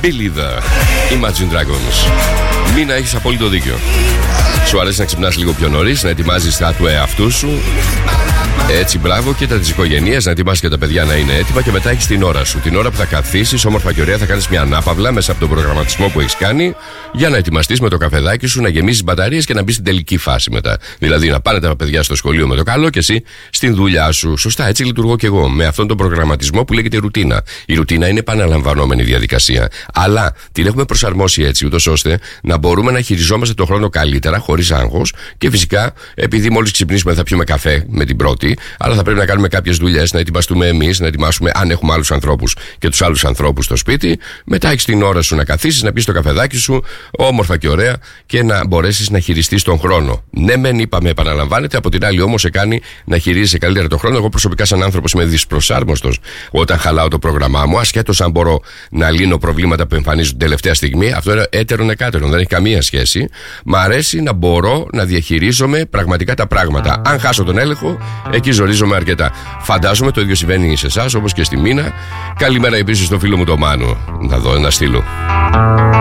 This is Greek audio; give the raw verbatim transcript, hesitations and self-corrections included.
Believer, Imagine Dragons. Μήνα, έχεις απόλυτο δίκιο. Σου αρέσει να ξυπνάς λίγο πιο νωρίς, να ετοιμάζεις τα του εαυτού σου. Έτσι, μπράβο, και τα της οικογένειας, να ετοιμάσεις και τα παιδιά να είναι έτοιμα, και μετά έχεις την ώρα σου. Την ώρα που θα καθίσεις όμορφα και ωραία, θα κάνεις μια ανάπαυλα μέσα από τον προγραμματισμό που έχεις κάνει, για να ετοιμαστείς με το καφεδάκι σου, να γεμίσεις μπαταρίες και να μπεις στην τελική φάση μετά. Δηλαδή να πάνε τα παιδιά στο σχολείο με το καλό και εσύ στην δουλειά σου. Σωστά, έτσι λειτουργώ και εγώ. Με αυτόν τον προγραμματισμό που λέγεται ρουτίνα. Η ρουτίνα είναι επαναλαμβανόμενη διαδικασία. Αλλά την έχουμε προσαρμόσει έτσι, ούτως ώστε να μπορούμε να χειριζόμαστε τον χρόνο καλύτερα, χωρίς άγχος, και φυσικά, επειδή μόλις ξυπνήσουμε θα πιούμε καφέ με την πρώτη. Αλλά θα πρέπει να κάνουμε κάποιες δουλειές, να ετοιμαστούμε εμείς, να ετοιμάσουμε αν έχουμε άλλους ανθρώπους και τους άλλους ανθρώπους στο σπίτι. Μετά έχεις την ώρα σου να καθίσεις, να πεις το καφεδάκι σου, όμορφα και ωραία, και να μπορέσεις να χειριστείς τον χρόνο. Ναι, μεν είπαμε, επαναλαμβάνεται, από την άλλη όμως σε κάνει να χειρίζεσαι καλύτερα τον χρόνο. Εγώ προσωπικά, σαν άνθρωπος, είμαι δυσπροσάρμοστος όταν χαλάω το πρόγραμμά μου, ασχέτως αν μπορώ να λύνω προβλήματα που εμφανίζουν τελευταία στιγμή. Αυτό είναι έτερον εκάτερον, δεν έχει καμία σχέση. Μ' αρέσει να μπορώ να διαχειρίζομαι πραγματικά τα πράγματα. Αν χάσω τον έλεγχο, εκεί ζορίζομαι αρκετά. Φαντάζομαι το ίδιο συμβαίνει σε εσάς, όπως και στη Μίνα. Καλημέρα επίσης στο φίλο μου το Μάνο. Να δω ένα στείλω.